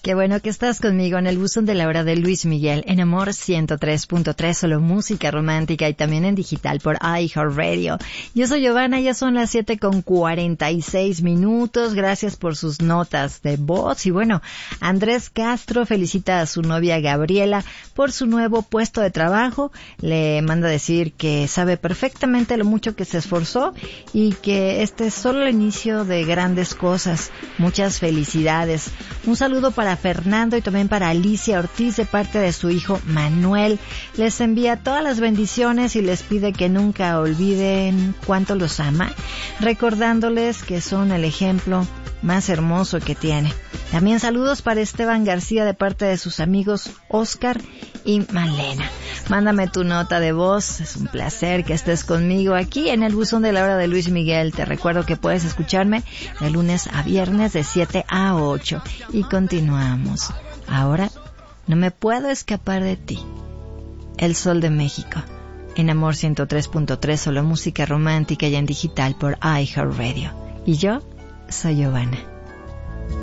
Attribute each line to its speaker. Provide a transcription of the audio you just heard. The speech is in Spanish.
Speaker 1: Qué bueno que estás conmigo en el buzón de la hora de Luis Miguel, en Amor 103.3, solo música romántica y también en digital por iHeartRadio. Yo soy Giovanna, ya son las 7:46. Gracias por sus notas de voz. Y bueno, Andrés Castro felicita a su novia Gabriela por su nuevo puesto de trabajo. Le manda decir que sabe perfectamente lo mucho que se esforzó y que este es solo el inicio de grandes cosas. Muchas felicidades. Un saludo para Fernando y también para Alicia Ortiz de parte de su hijo Manuel. Les envía todas las bendiciones y les pide que nunca olviden cuánto los ama, recordándoles que son el ejemplo más hermoso que tiene. También saludos para Esteban García de parte de sus amigos Oscar y Malena. Mándame tu nota de voz, es un placer que estés conmigo aquí en el buzón de la hora de Luis Miguel. Te recuerdo que puedes escucharme de lunes a viernes de 7 a 8 y continuamos. Ahora, no me puedo escapar de ti. El Sol de México, en Amor 103.3, solo música romántica y en digital por iHeartRadio. Y yo soy Giovanna.